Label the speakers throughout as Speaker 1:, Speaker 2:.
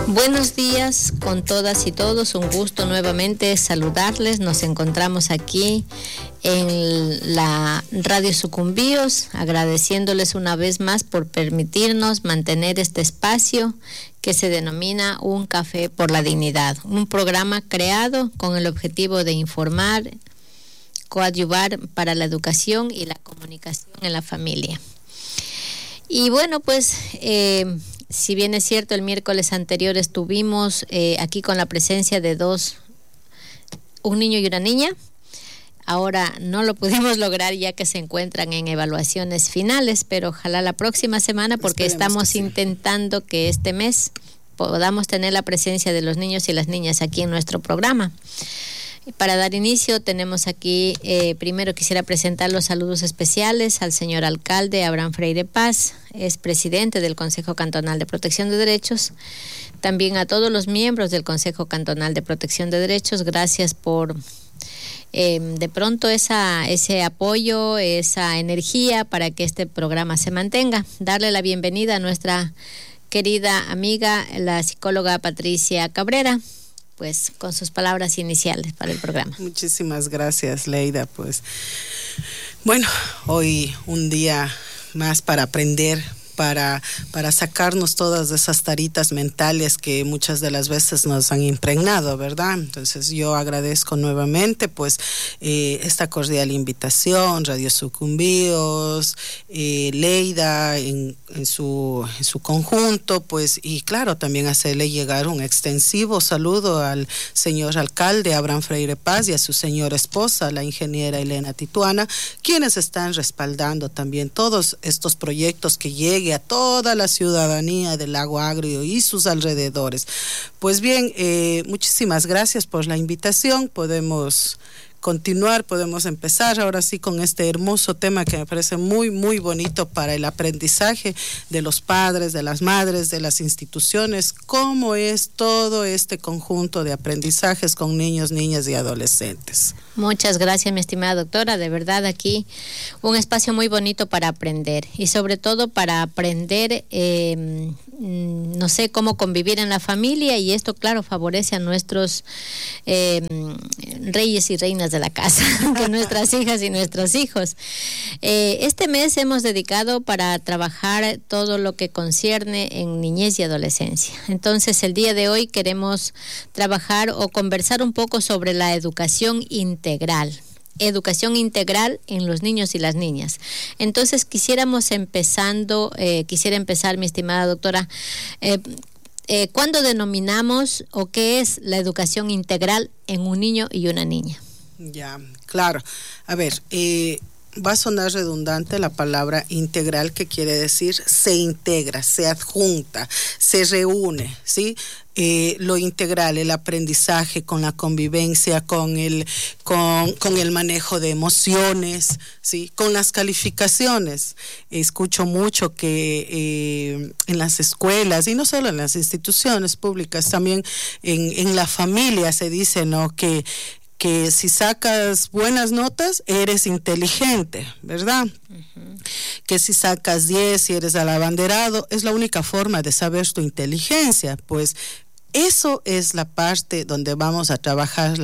Speaker 1: Buenos días con todas y todos, un gusto nuevamente saludarles. Nos encontramos aquí en la Radio Sucumbíos, agradeciéndoles una vez más por permitirnos mantener este espacio que se denomina Un Café por la Dignidad, un programa creado con el objetivo de informar, coadyuvar para la educación y la comunicación en la familia. Y bueno, pues si bien es cierto, el miércoles anterior estuvimos aquí con la presencia de un niño y una niña. Ahora no lo pudimos lograr ya que se encuentran en evaluaciones finales, pero ojalá la próxima semana, porque estamos intentando que este mes podamos tener la presencia de los niños y las niñas aquí en nuestro programa. Para dar inicio tenemos aquí, primero quisiera presentar los saludos especiales al señor alcalde Abraham Freire Paz, es presidente del Consejo Cantonal de Protección de Derechos, también a todos los miembros del Consejo Cantonal de Protección de Derechos, gracias por de pronto ese apoyo, esa energía para que este programa se mantenga. Darle la bienvenida a nuestra querida amiga, la psicóloga Patricia Cabrera, pues con sus palabras iniciales para el programa.
Speaker 2: Muchísimas gracias, Leida. Pues bueno, hoy un día más para aprender, para sacarnos todas esas taritas mentales que muchas de las veces nos han impregnado, ¿verdad? Entonces yo agradezco nuevamente pues esta cordial invitación, Radio Sucumbíos, Leida en su conjunto, pues, y claro, también hacerle llegar un extensivo saludo al señor alcalde Abraham Freire Paz y a su señora esposa, la ingeniera Elena Tituana, quienes están respaldando también todos estos proyectos que lleguen a toda la ciudadanía del Lago Agrio y sus alrededores. Pues bien, muchísimas gracias por la invitación. Podemos continuar, podemos empezar ahora sí con este hermoso tema que me parece muy, muy bonito para el aprendizaje de los padres, de las madres, de las instituciones, cómo es todo este conjunto de aprendizajes con niños, niñas y adolescentes.
Speaker 1: Muchas gracias, mi estimada doctora. De verdad, aquí un espacio muy bonito para aprender y sobre todo para aprender, no sé, cómo convivir en la familia, y esto, claro, favorece a nuestros reyes y reinas de la casa, de nuestras hijas y nuestros hijos. Este mes hemos dedicado para trabajar todo lo que concierne en niñez y adolescencia. Entonces, el día de hoy queremos trabajar o conversar un poco sobre la educación integral en los niños y las niñas. Entonces quisiera empezar, mi estimada doctora, ¿cuándo denominamos o qué es la educación integral en un niño y una niña?
Speaker 2: Ya, claro. A ver, va a sonar redundante la palabra integral, que quiere decir se integra, se adjunta, se reúne, ¿sí? Lo integral, el aprendizaje con la convivencia, con el manejo de emociones, ¿sí? Con las calificaciones. Escucho mucho que en las escuelas, y no solo en las instituciones públicas, también en la familia se dice, ¿no?, que si sacas buenas notas, eres inteligente, ¿verdad? Uh-huh. Que si sacas 10 y eres el abanderado, es la única forma de saber tu inteligencia. Pues eso es la parte donde vamos a trabajar,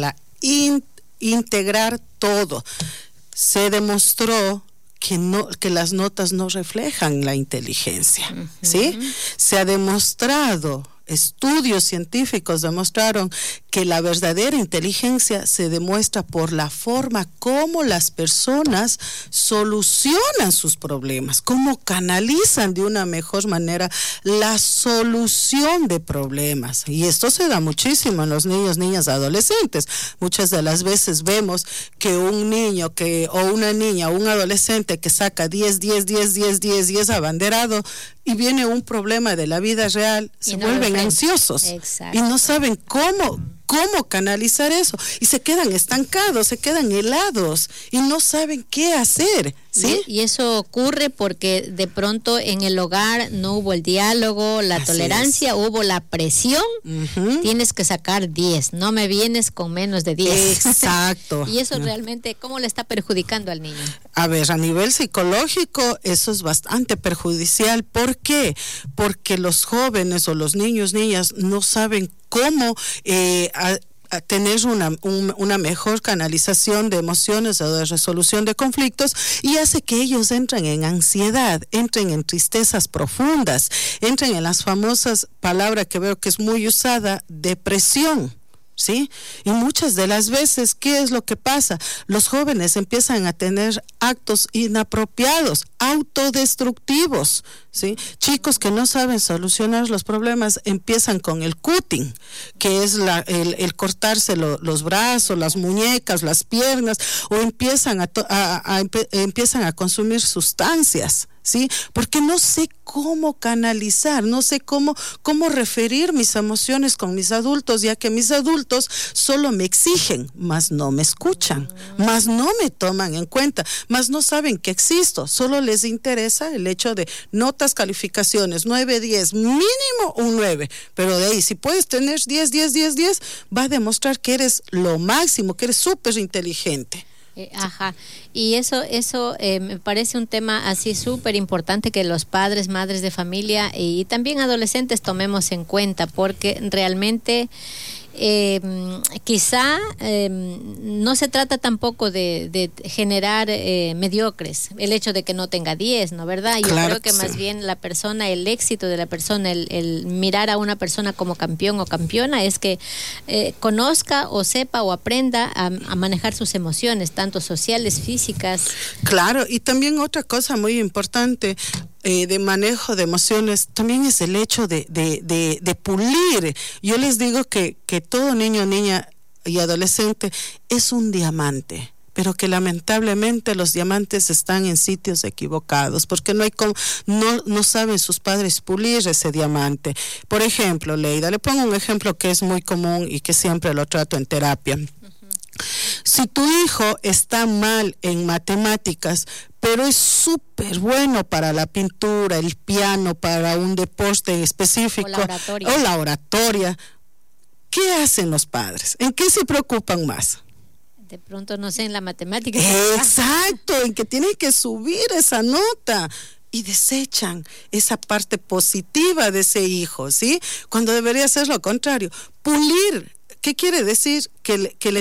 Speaker 2: integrar todo. Se demostró que las notas no reflejan la inteligencia, uh-huh. ¿Sí? Se ha demostrado, estudios científicos demostraron que la verdadera inteligencia se demuestra por la forma como las personas solucionan sus problemas, cómo canalizan de una mejor manera la solución de problemas. Y esto se da muchísimo en los niños, niñas, adolescentes. Muchas de las veces vemos que un niño o una niña o un adolescente que saca 10 y es abanderado, y viene un problema de la vida real, se vuelven ansiosos. Exacto. Y no saben cómo canalizar eso, y se quedan estancados, se quedan helados y no saben qué hacer, ¿sí? Y
Speaker 1: eso ocurre porque de pronto en el hogar no hubo el diálogo, la tolerancia, hubo la presión. Uh-huh. Tienes que sacar 10, no me vienes con menos de 10.
Speaker 2: Exacto.
Speaker 1: Y eso realmente, ¿cómo le está perjudicando al niño?
Speaker 2: A ver, a nivel psicológico eso es bastante perjudicial. ¿Por qué? Porque los jóvenes o los niños, niñas no saben cómo a tener una mejor canalización de emociones o de resolución de conflictos, y hace que ellos entren en ansiedad, entren en tristezas profundas, entren en las famosas palabras que veo que es muy usada, depresión. ¿Sí? Y muchas de las veces, ¿qué es lo que pasa? Los jóvenes empiezan a tener actos inapropiados, autodestructivos, ¿sí? Chicos que no saben solucionar los problemas empiezan con el cutting, que es el cortarse los brazos, las muñecas, las piernas, o empiezan empiezan a consumir sustancias, ¿sí? Porque no sé cómo canalizar, no sé cómo referir mis emociones con mis adultos, ya que mis adultos solo me exigen, mas no me escuchan, mas no me toman en cuenta, mas no saben que existo, solo les interesa el hecho de notas, calificaciones, 9, 10, mínimo un 9, pero de ahí, si puedes tener 10, va a demostrar que eres lo máximo, que eres súper inteligente.
Speaker 1: Ajá, y eso me parece un tema así súper importante que los padres, madres de familia y también adolescentes tomemos en cuenta, porque realmente quizá no se trata tampoco de generar mediocres, el hecho de que no tenga 10, ¿no? ¿Verdad? Yo
Speaker 2: claro
Speaker 1: creo que más bien la persona, el éxito de la persona, el mirar a una persona como campeón o campeona es que conozca o sepa o aprenda a manejar sus emociones, tanto sociales, físicas.
Speaker 2: Claro, y también otra cosa muy importante de manejo de emociones también es el hecho de pulir. Yo les digo que todo niño, niña y adolescente es un diamante, pero que lamentablemente los diamantes están en sitios equivocados, porque no saben sus padres pulir ese diamante. Por ejemplo, Leida, le pongo un ejemplo que es muy común y que siempre lo trato en terapia. Si tu hijo está mal en matemáticas, pero es súper bueno para la pintura, el piano, para un deporte específico, o la oratoria, ¿qué hacen los padres? ¿En qué se preocupan más?
Speaker 1: De pronto, no sé, en la matemática.
Speaker 2: Exacto, en que tienen que subir esa nota. Y desechan esa parte positiva de ese hijo, ¿sí? Cuando debería ser lo contrario. Pulir, ¿qué quiere decir? Que le